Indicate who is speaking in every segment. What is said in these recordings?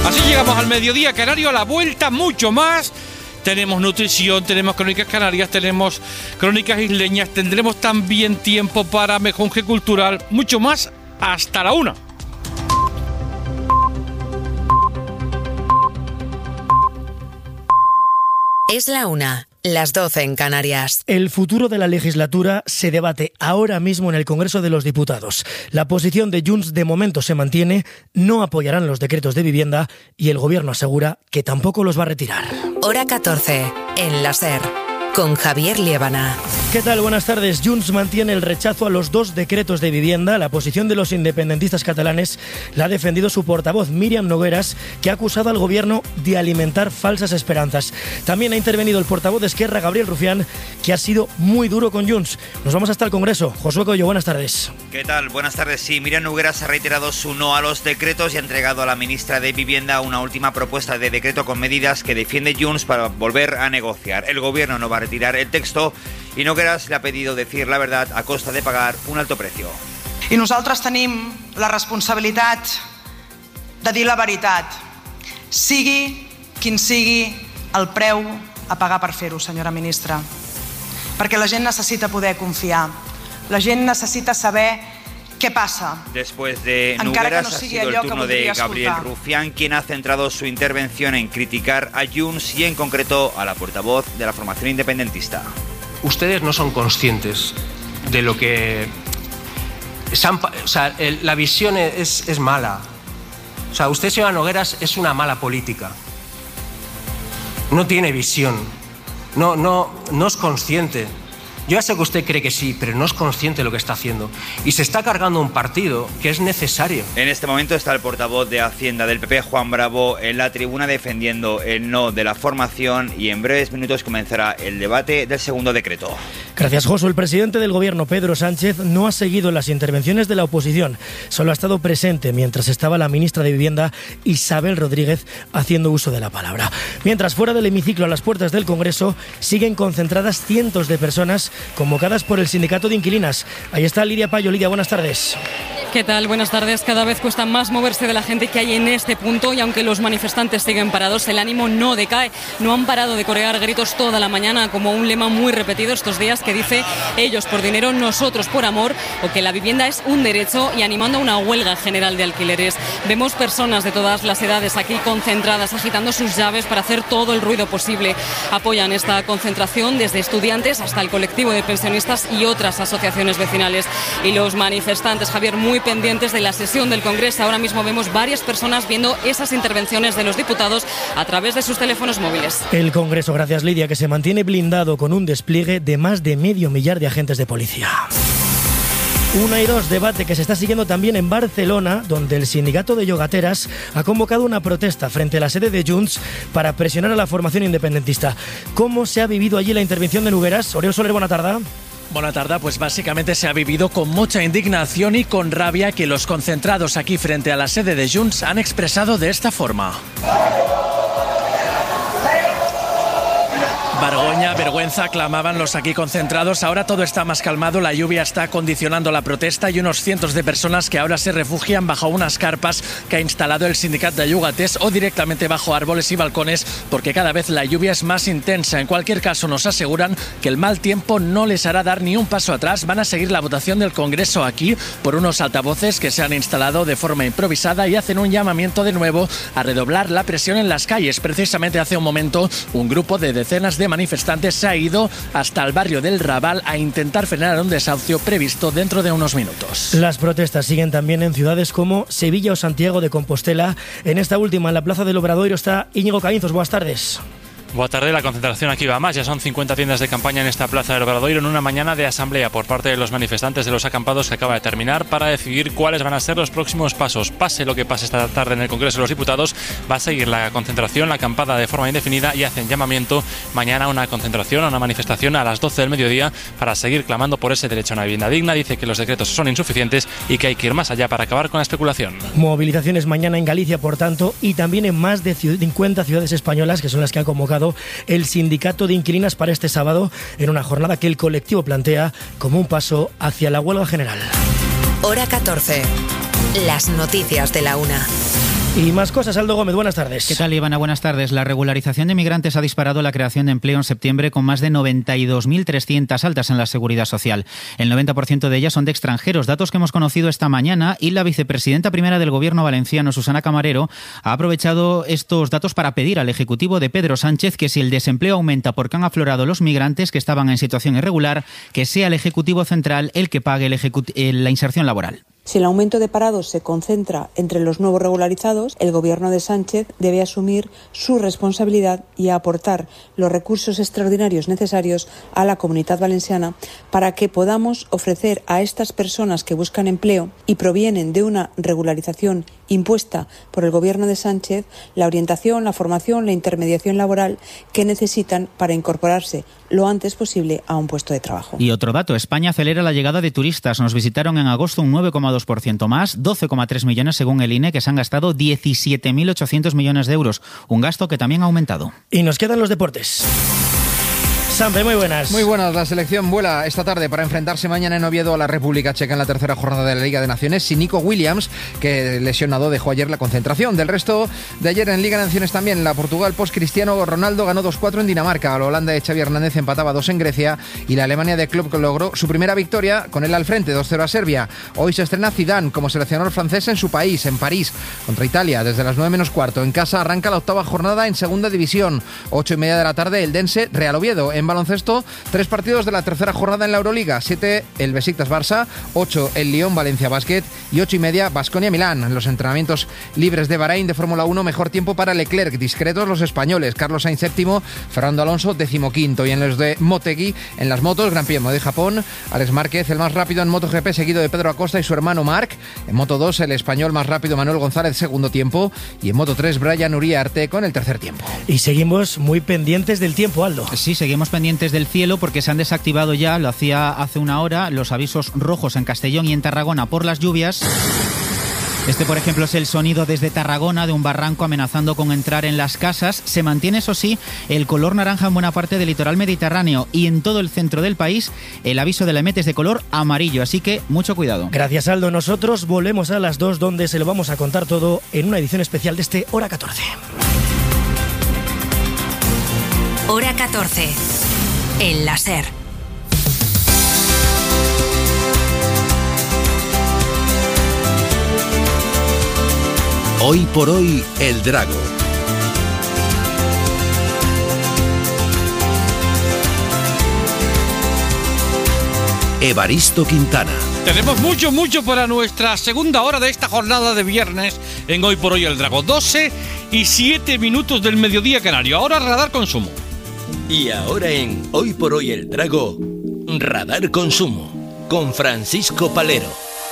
Speaker 1: Así llegamos al mediodía canario, a la vuelta mucho más. Tenemos nutrición, tenemos crónicas canarias, tenemos crónicas isleñas, tendremos también tiempo para mejunje cultural, mucho más hasta la 1.
Speaker 2: Es la 1, las 12 en Canarias.
Speaker 3: El futuro de la legislatura se debate ahora mismo en el Congreso de los Diputados. La posición de Junts de momento se mantiene, no apoyarán los decretos de vivienda y el Gobierno asegura que tampoco los va a retirar.
Speaker 2: Hora 14, en la SER, con Javier Liébana.
Speaker 3: ¿Qué tal? Buenas tardes. Junts mantiene el rechazo a los 2 decretos de vivienda. La posición de los independentistas catalanes la ha defendido su portavoz, Míriam Nogueras, que ha acusado al Gobierno de alimentar falsas esperanzas. También ha intervenido el portavoz de Esquerra, Gabriel Rufián, que ha sido muy duro con Junts. Nos vamos hasta el Congreso. Josué Coello, buenas tardes.
Speaker 4: ¿Qué tal? Buenas tardes. Sí, Míriam Nogueras ha reiterado su no a los decretos y ha entregado a la ministra de Vivienda una última propuesta de decreto con medidas que defiende Junts para volver a negociar. El Gobierno no va a retirar el texto i Nogueras le ha pedido decir la verdad a costa de pagar un alto precio.
Speaker 5: I nosaltres tenim la responsabilitat de dir la veritat, sigui quin sigui el preu a pagar per fer-ho, senyora ministra. Perquè la gent necessita poder confiar, la gent necessita saber ¿qué pasa?
Speaker 4: Después de Nogueras ha sido el turno de Gabriel Rufián, quien ha centrado su intervención en criticar a Junts y en concreto a la portavoz de la formación independentista.
Speaker 6: Ustedes no son conscientes de lo que... la visión es mala. O sea, usted, señora Nogueras, es una mala política. No tiene visión. No es consciente. Yo ya sé que usted cree que sí, pero no es consciente de lo que está haciendo. Y se está cargando un partido que es necesario.
Speaker 4: En este momento está el portavoz de Hacienda del PP, Juan Bravo, en la tribuna defendiendo el no de la formación y en breves minutos comenzará el debate del segundo decreto.
Speaker 3: Gracias, Josu. El presidente del Gobierno, Pedro Sánchez, no ha seguido las intervenciones de la oposición. Solo ha estado presente mientras estaba la ministra de Vivienda, Isabel Rodríguez, haciendo uso de la palabra. Mientras, fuera del hemiciclo, a las puertas del Congreso, siguen concentradas cientos de personas convocadas por el sindicato de inquilinas. Ahí está Lidia Payo. Lidia, buenas tardes.
Speaker 7: ¿Qué tal? Buenas tardes. Cada vez cuesta más moverse de la gente que hay en este punto y aunque los manifestantes siguen parados, el ánimo no decae. No han parado de corear gritos toda la mañana como un lema muy repetido estos días que dice ellos por dinero, nosotros por amor, o que la vivienda es un derecho, y animando a una huelga general de alquileres. Vemos personas de todas las edades aquí concentradas, agitando sus llaves para hacer todo el ruido posible. Apoyan esta concentración desde estudiantes hasta el colectivo de pensionistas y otras asociaciones vecinales. Y los manifestantes, Javier, muy pendientes de la sesión del Congreso. Ahora mismo vemos varias personas viendo esas intervenciones de los diputados a través de sus teléfonos móviles.
Speaker 3: El Congreso, gracias Lidia, que se mantiene blindado con un despliegue de más de 500.000 de agentes de policía. 1 y 2, debate que se está siguiendo también en Barcelona, donde el sindicato de yogateras ha convocado una protesta frente a la sede de Junts para presionar a la formación independentista. ¿Cómo se ha vivido allí la intervención de Nogueras? Oriol Soler, buena tarde.
Speaker 8: Buena tarde, pues básicamente se ha vivido con mucha indignación y con rabia que los concentrados aquí frente a la sede de Junts han expresado de esta forma. Vergüenza, clamaban los aquí concentrados. Ahora todo está más calmado, la lluvia está condicionando la protesta y unos cientos de personas que ahora se refugian bajo unas carpas que ha instalado el sindicato de yugates o directamente bajo árboles y balcones porque cada vez la lluvia es más intensa. En cualquier caso nos aseguran que el mal tiempo no les hará dar ni un paso atrás. Van a seguir la votación del Congreso aquí por unos altavoces que se han instalado de forma improvisada y hacen un llamamiento de nuevo a redoblar la presión en las calles. Precisamente hace un momento un grupo de decenas de manifestantes se ha ido hasta el barrio del Raval a intentar frenar un desahucio previsto dentro de unos minutos.
Speaker 3: Las protestas siguen también en ciudades como Sevilla o Santiago de Compostela. En esta última, en la Plaza del Obradoiro, está Íñigo Caínzos. Buenas tardes.
Speaker 9: Buenas tardes, la concentración aquí va más. Ya son 50 tiendas de campaña en esta Plaza del Obradoiro en una mañana de asamblea por parte de los manifestantes de los acampados que acaba de terminar para decidir cuáles van a ser los próximos pasos. Pase lo que pase esta tarde en el Congreso de los Diputados, va a seguir la concentración, la acampada de forma indefinida y hacen llamamiento mañana a una concentración, a una manifestación a las 12 del mediodía para seguir clamando por ese derecho a una vivienda digna. Dice que los decretos son insuficientes y que hay que ir más allá para acabar con la especulación.
Speaker 3: Movilizaciones mañana en Galicia, por tanto, y también en más de 50 ciudades españolas, que son las que ha convocado el sindicato de inquilinas para este sábado, en una jornada que el colectivo plantea como un paso hacia la huelga general.
Speaker 2: Hora 14. Las noticias de la 1.
Speaker 3: Y más cosas, Aldo Gómez, buenas tardes.
Speaker 10: ¿Qué tal, Ivana? Buenas tardes. La regularización de migrantes ha disparado la creación de empleo en septiembre con más de 92.300 altas en la Seguridad Social. El 90% de ellas son de extranjeros, datos que hemos conocido esta mañana, y la vicepresidenta primera del Gobierno valenciano, Susana Camarero, ha aprovechado estos datos para pedir al Ejecutivo de Pedro Sánchez que si el desempleo aumenta porque han aflorado los migrantes que estaban en situación irregular, que sea el Ejecutivo Central el que pague la inserción laboral.
Speaker 11: Si el aumento de parados se concentra entre los nuevos regularizados, el Gobierno de Sánchez debe asumir su responsabilidad y aportar los recursos extraordinarios necesarios a la Comunidad Valenciana para que podamos ofrecer a estas personas que buscan empleo y provienen de una regularización impuesta por el Gobierno de Sánchez la orientación, la formación, la intermediación laboral que necesitan para incorporarse lo antes posible a un puesto de trabajo.
Speaker 10: Y otro dato, España acelera la llegada de turistas. Nos visitaron en agosto un 9,2% más, 12,3 millones según el INE, que se han gastado 17.800 millones de euros, un gasto que también ha aumentado.
Speaker 3: Y nos quedan los deportes. Sampe, muy buenas.
Speaker 12: Muy buenas. La selección vuela esta tarde para enfrentarse mañana en Oviedo a la República Checa en la tercera jornada de la Liga de Naciones sin Nico Williams, que lesionado dejó ayer la concentración. Del resto de ayer en Liga de Naciones también, la Portugal post-Cristiano Ronaldo ganó 2-4 en Dinamarca, la Holanda de Xavi Hernández empataba 2 en Grecia y la Alemania de Klopp logró su primera victoria con él al frente, 2-0 a Serbia. Hoy se estrena Zidane como seleccionador francés en su país, en París, contra Italia, desde las 9:15. En casa arranca la octava jornada en Segunda División, 8:30 de la tarde, el Dense Real Oviedo. En baloncesto, 3 partidos de la tercera jornada en la Euroliga, 7 el Besiktas Barça, 8 el Lyon Valencia Basket y 8:30 Baskonia Milán. En los entrenamientos libres de Bahrein de Fórmula 1, mejor tiempo para Leclerc, discretos los españoles, Carlos Sainz séptimo, Fernando Alonso 15º. Y en los de Motegi, en las motos, Gran Premio de Japón, Alex Márquez el más rápido en MotoGP, seguido de Pedro Acosta y su hermano Marc. En Moto 2 el español más rápido Manuel González, segundo tiempo, y en Moto 3 Brian Uriarte con el tercer tiempo.
Speaker 3: Y seguimos muy pendientes del tiempo, Aldo.
Speaker 10: Sí, seguimos pendientes del cielo porque se han desactivado ya, lo hacía hace una hora, los avisos rojos en Castellón y en Tarragona por las lluvias. Este, por ejemplo, es el sonido desde Tarragona de un barranco amenazando con entrar en las casas. Se mantiene, eso sí, el color naranja en buena parte del litoral mediterráneo y en todo el centro del país el aviso de la EMET es de color amarillo, así que mucho cuidado.
Speaker 3: Gracias, Aldo. Nosotros volvemos a las 2, donde se lo vamos a contar todo en una edición especial de este Hora 14.
Speaker 2: Hora 14. En la SER.
Speaker 13: Hoy por hoy, El Drago. Evaristo Quintana.
Speaker 1: Tenemos mucho para nuestra segunda hora de esta jornada de viernes en Hoy por hoy, El Drago. 12:07 del mediodía canario. Ahora Radar Consumo.
Speaker 14: Y ahora en Hoy por hoy, El Drago, Radar Consumo, con Francisco Palero.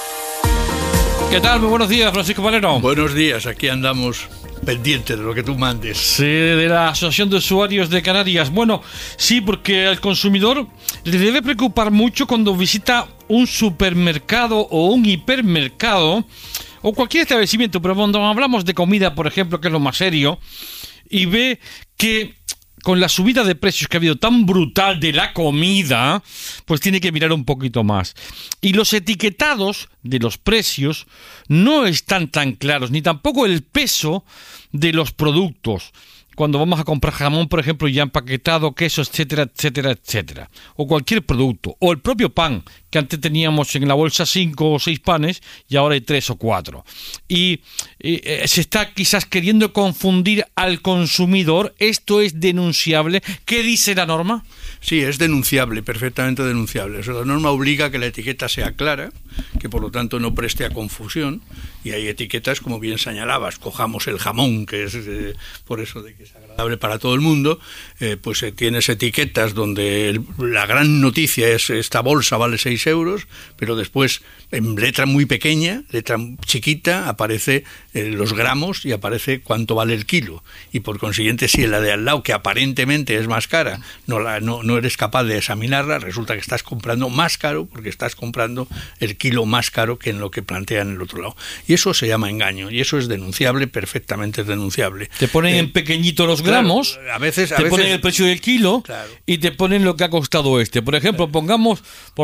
Speaker 1: ¿Qué tal? Muy buenos días, Francisco Palero.
Speaker 15: Buenos días, aquí andamos pendientes de lo que tú mandes.
Speaker 1: Sí, de la Asociación de Usuarios de Canarias. Bueno, sí, porque al consumidor le debe preocupar mucho cuando visita un supermercado o un hipermercado o cualquier establecimiento, pero cuando hablamos de comida, por ejemplo, que es lo más serio, y ve que con la subida de precios que ha habido tan brutal de la comida, pues tiene que mirar un poquito más. Y los etiquetados de los precios no están tan claros, ni tampoco el peso de los productos. Cuando vamos a comprar jamón, por ejemplo, ya empaquetado, queso, etcétera, etcétera, etcétera. O cualquier producto. O el propio pan, que antes teníamos en la bolsa 5 o 6 panes y ahora hay 3 o 4. Y se está quizás queriendo confundir al consumidor. Esto es denunciable. ¿Qué dice la norma?
Speaker 15: Sí, es denunciable, perfectamente denunciable. O sea, la norma obliga a que la etiqueta sea clara, que por lo tanto no preste a confusión. Y hay etiquetas, como bien señalabas, cojamos el jamón, que es por eso de que es agradable para todo el mundo, pues tienes etiquetas donde la gran noticia es esta bolsa vale 6 euros, pero después en letra muy pequeña, letra chiquita, aparece los gramos y aparece cuánto vale el kilo. Y por consiguiente, si la de al lado, que aparentemente es más cara, no eres capaz de examinarla, resulta que estás comprando más caro porque estás comprando el kilo más caro que en lo que plantean en el otro lado. Y eso se llama engaño, y eso es denunciable, perfectamente denunciable.
Speaker 1: Te ponen en pequeñito los gramos,
Speaker 15: a veces
Speaker 1: ponen el precio del kilo, claro, y te ponen lo que ha costado este. Por ejemplo, pongamos por 200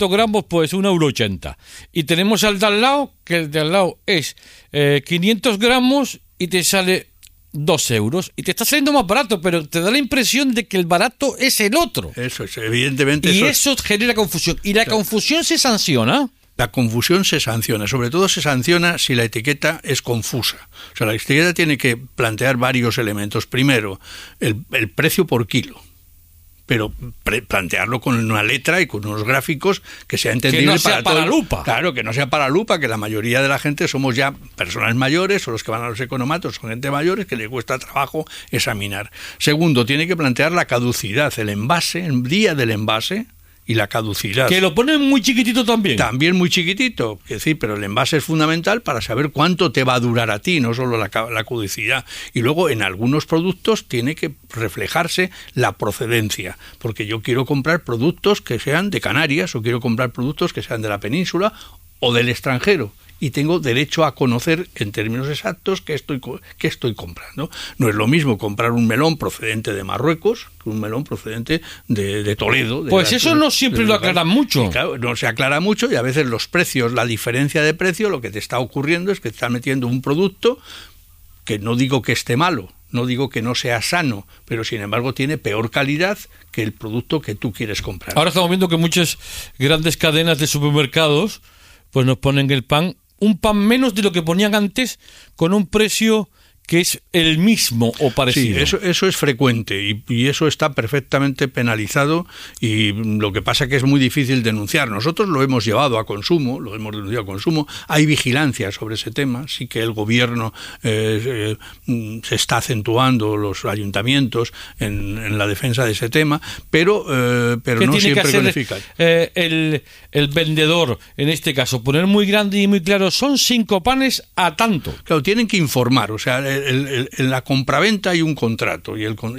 Speaker 1: 200 gramos, pues 1,80 €. Y tenemos al de al lado, que el de al lado es 500 gramos y te sale 2 euros. Y te está saliendo más barato, pero te da la impresión de que el barato es el otro.
Speaker 15: Eso es, evidentemente.
Speaker 1: Y eso genera confusión. ¿Y la confusión se sanciona?
Speaker 15: La confusión se sanciona, sobre todo se sanciona si la etiqueta es confusa. O sea, la etiqueta tiene que plantear varios elementos. Primero, el precio por kilo, pero plantearlo con una letra y con unos gráficos que sea entendible.
Speaker 1: Que no sea para lupa.
Speaker 15: Claro, que no sea para lupa, que la mayoría de la gente somos ya personas mayores, o los que van a los economatos son gente mayores, que les cuesta trabajo examinar. Segundo, tiene que plantear la caducidad, el envase, el día del envase, y la caducidad.
Speaker 1: Que lo ponen muy chiquitito también.
Speaker 15: También muy chiquitito, es decir, pero el envase es fundamental para saber cuánto te va a durar a ti, no solo la caducidad. Y luego en algunos productos tiene que reflejarse la procedencia, porque yo quiero comprar productos que sean de Canarias o quiero comprar productos que sean de la península o del extranjero. Y tengo derecho a conocer en términos exactos qué estoy comprando. No es lo mismo comprar un melón procedente de Marruecos que un melón procedente de Toledo.
Speaker 1: Pues eso no siempre lo aclaran mucho.
Speaker 15: Claro, no se aclara mucho y a veces los precios, la diferencia de precio, lo que te está ocurriendo es que te están metiendo un producto que no digo que esté malo, no digo que no sea sano, pero sin embargo tiene peor calidad que el producto que tú quieres comprar.
Speaker 1: Ahora estamos viendo que muchas grandes cadenas de supermercados pues nos ponen un pan menos de lo que ponían antes, con un precio que es el mismo o parecido.
Speaker 15: Sí, eso es frecuente y eso está perfectamente penalizado, y lo que pasa que es muy difícil denunciar. Nosotros lo hemos llevado a consumo, lo hemos denunciado a consumo, hay vigilancia sobre ese tema, sí que el gobierno se está acentuando, los ayuntamientos, en la defensa de ese tema, pero no siempre con eficacia.
Speaker 1: El vendedor, en este caso, poner muy grande y muy claro, son 5 panes a tanto.
Speaker 15: Claro, tienen que informar, o sea, en la compraventa hay un contrato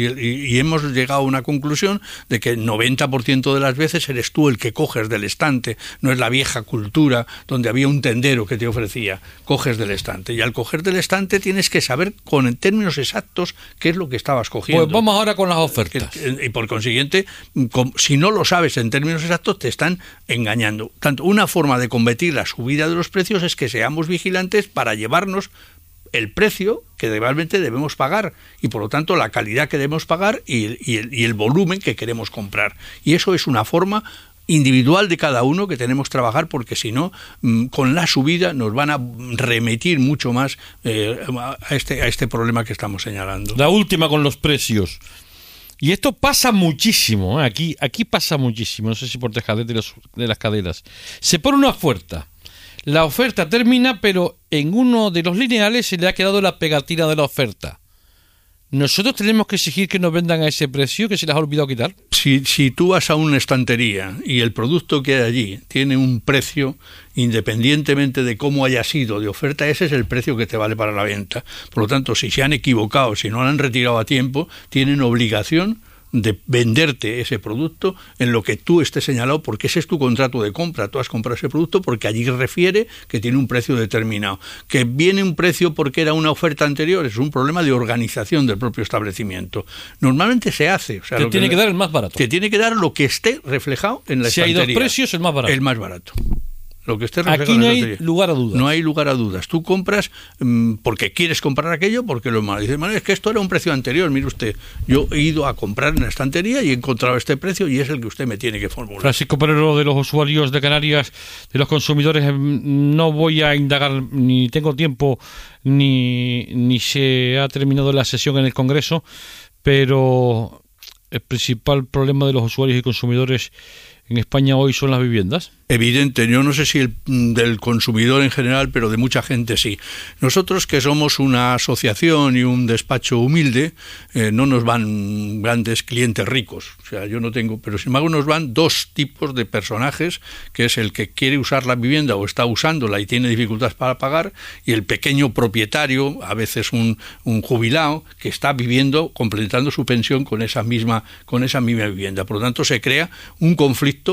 Speaker 15: y hemos llegado a una conclusión de que el 90% de las veces eres tú el que coges del estante, no es la vieja cultura donde había un tendero que te ofrecía, coges del estante, y al coger del estante tienes que saber en términos exactos qué es lo que estabas cogiendo.
Speaker 1: Pues vamos ahora con las ofertas.
Speaker 15: Y por consiguiente, si no lo sabes en términos exactos, te están engañando. Tanto una forma de combatir la subida de los precios es que seamos vigilantes para llevarnos el precio que realmente debemos pagar y por lo tanto la calidad que debemos pagar y el volumen que queremos comprar. Y eso es una forma individual de cada uno que tenemos que trabajar, porque si no, con la subida nos van a remitir mucho más a este problema que estamos señalando.
Speaker 1: La última con los precios. Y esto pasa muchísimo, aquí pasa muchísimo, no sé si por dejadez de las cadenas. Se pone una oferta. La oferta termina, pero en uno de los lineales se le ha quedado la pegatina de la oferta. ¿Nosotros tenemos que exigir que nos vendan a ese precio que se les ha olvidado quitar?
Speaker 15: Si tú vas a una estantería y el producto que hay allí tiene un precio, independientemente de cómo haya sido de oferta, ese es el precio que te vale para la venta. Por lo tanto, si se han equivocado, si no lo han retirado a tiempo, tienen obligación de venderte ese producto en lo que tú estés señalado, porque ese es tu contrato de compra. Tú has comprado ese producto porque allí refiere que tiene un precio determinado. Que viene un precio porque era una oferta anterior, es un problema de organización del propio establecimiento. Normalmente se hace. O sea,
Speaker 1: te tiene que dar el más barato.
Speaker 15: Te tiene que dar lo que esté reflejado en la estantería.
Speaker 1: Si hay dos precios, el más barato.
Speaker 15: El más barato. Lo que esté
Speaker 1: aquí no hay lugar a dudas.
Speaker 15: No hay lugar a dudas. Tú compras porque quieres comprar aquello, porque lo malo. Dices, es que esto era un precio anterior. Mire usted, yo he ido a comprar en la estantería y he encontrado este precio y es el que usted me tiene que formular.
Speaker 1: Francisco Pereiro, de los usuarios de Canarias, de los consumidores, no voy a indagar, ni tengo tiempo, ni se ha terminado la sesión en el Congreso, pero el principal problema de los usuarios y consumidores en España hoy son las viviendas.
Speaker 15: Evidente, yo no sé si del consumidor en general, pero de mucha gente sí. Nosotros, que somos una asociación y un despacho humilde, no nos van grandes clientes ricos. O sea, yo no tengo, pero sin embargo nos van dos tipos de personajes, que es el que quiere usar la vivienda o está usándola y tiene dificultades para pagar, y el pequeño propietario, a veces un jubilado, que está viviendo, completando su pensión con esa misma vivienda. Por lo tanto, se crea un conflicto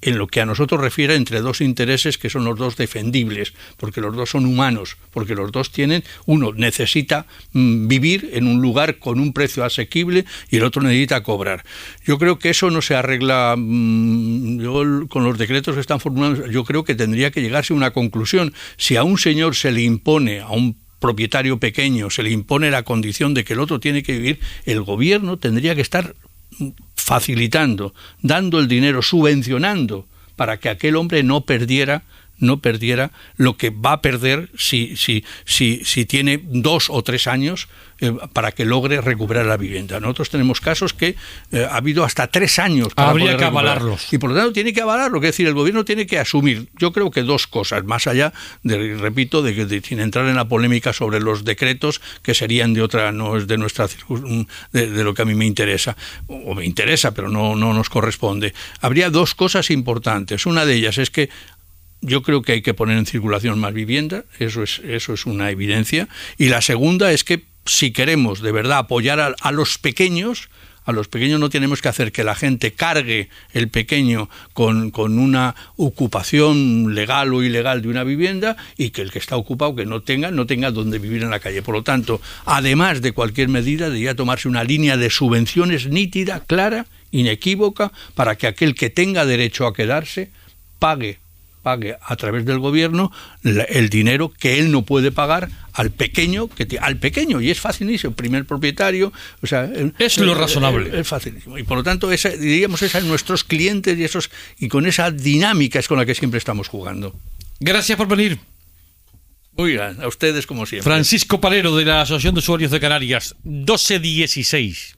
Speaker 15: en lo que a nosotros refiere, entre dos intereses que son los dos defendibles, porque los dos son humanos, porque los dos tienen, uno necesita vivir en un lugar con un precio asequible y el otro necesita cobrar. Yo creo que eso no se arregla con los decretos que están formulados. Yo creo que tendría que llegarse a una conclusión. Si a un señor se le impone, a un propietario pequeño, se le impone la condición de que el otro tiene que vivir, el gobierno tendría que estar facilitando, dando el dinero, subvencionando, para que aquel hombre no perdiera lo que va a perder si tiene 2 o 3 años para que logre recuperar la vivienda. Nosotros tenemos casos que ha habido hasta 3 años para
Speaker 1: habría
Speaker 15: poder
Speaker 1: que
Speaker 15: recuperar.
Speaker 1: avalarlos.
Speaker 15: Y por lo tanto tiene que avalarlo, es decir, el gobierno tiene que asumir, yo creo que 2 cosas, más allá de, repito, sin entrar en la polémica sobre los decretos que serían de otra, no es de nuestra de lo que a mí me interesa, o me interesa, pero no nos corresponde. Habría 2 cosas importantes. Una de ellas es que yo creo que hay que poner en circulación más vivienda, eso es una evidencia. Y la segunda es que si queremos de verdad apoyar a los pequeños no tenemos que hacer que la gente cargue el pequeño con una ocupación legal o ilegal de una vivienda, y que el que está ocupado que no tenga donde vivir en la calle. Por lo tanto, además de cualquier medida, debería tomarse una línea de subvenciones nítida, clara, inequívoca, para que aquel que tenga derecho a quedarse pague a través del gobierno el dinero que él no puede pagar al pequeño, y es facilísimo, el primer propietario, o sea,
Speaker 1: es lo razonable.
Speaker 15: Es facilísimo. Y por lo tanto, esa es nuestros clientes, y con esa dinámica es con la que siempre estamos jugando.
Speaker 1: Gracias por venir.
Speaker 15: Muy bien, a ustedes como siempre.
Speaker 1: Francisco Palero, de la Asociación de Usuarios de Canarias, 12:16.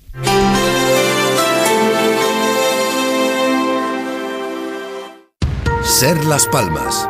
Speaker 13: Ser Las Palmas.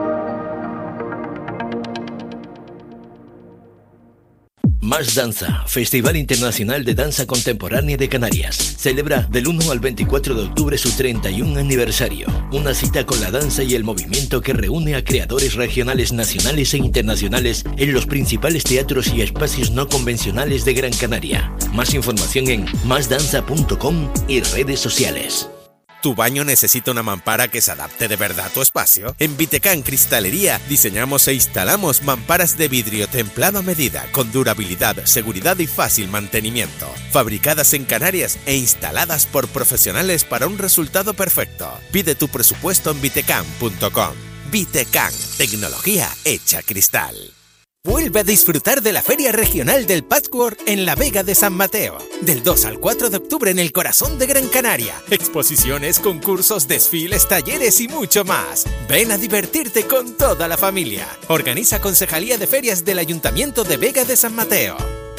Speaker 14: Más Danza, Festival Internacional de Danza Contemporánea de Canarias. Celebra del 1 al 24 de octubre su 31 aniversario. Una cita con la danza y el movimiento que reúne a creadores regionales, nacionales e internacionales en los principales teatros y espacios no convencionales de Gran Canaria. Más información en másdanza.com y redes sociales.
Speaker 16: ¿Tu baño necesita una mampara que se adapte de verdad a tu espacio? En Vitecán Cristalería diseñamos e instalamos mamparas de vidrio templado a medida, con durabilidad, seguridad y fácil mantenimiento. Fabricadas en Canarias e instaladas por profesionales para un resultado perfecto. Pide tu presupuesto en vitecán.com. Vitecán, tecnología hecha cristal. Vuelve a disfrutar de la Feria Regional del Patchwork en la Vega de San Mateo. Del 2 al 4 de octubre en el corazón de Gran Canaria. Exposiciones, concursos, desfiles, talleres y mucho más. Ven a divertirte con toda la familia. Organiza Concejalía de Ferias del Ayuntamiento de Vega de San Mateo.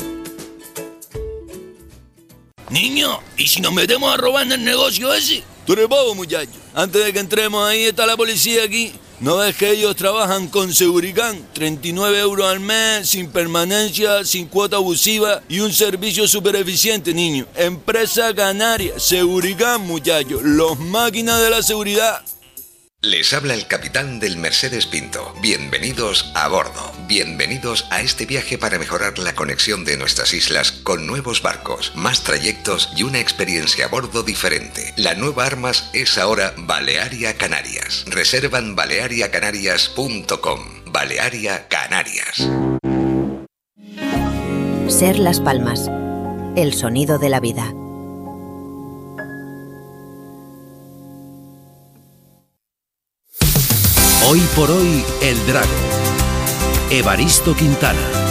Speaker 17: Niño, ¿y si nos metemos a robar en el negocio ese? Tú eres bobo, muchacho. Antes de que entremos ahí está la policía aquí. ¿No ves que ellos trabajan con Seguricán? 39 euros al mes, sin permanencia, sin cuota abusiva y un servicio súper eficiente, niño. Empresa Canaria, Seguricán, muchachos, los máquinas de la seguridad.
Speaker 18: Les habla el capitán del Mercedes Pinto. Bienvenidos a bordo. Bienvenidos a este viaje para mejorar la conexión de nuestras islas con nuevos barcos, más trayectos y una experiencia a bordo diferente. La nueva Armas es ahora Balearia Canarias. Reserva en baleariacanarias.com. Balearia Canarias.
Speaker 19: Ser Las Palmas. El sonido de la vida.
Speaker 13: Hoy por hoy, El Drago. Evaristo Quintana.